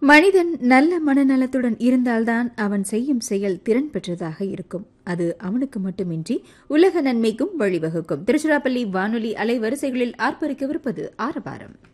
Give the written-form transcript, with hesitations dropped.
மனிதன் நல்ல மனநலத்துடன் இருந்தால்தான் அவன் செய்யும் செயல் திறன் பெற்றதாக இருக்கும். அது அவனுக்கு மட்டுமின்றி உலக நன்மைக்கும் வழிவகுக்கும். திருச்சிராப்பள்ளி வானொலி அலைவரிசைகளில் ஆர்ப்பரிக்கவிருப்பது ஆரவாரம்.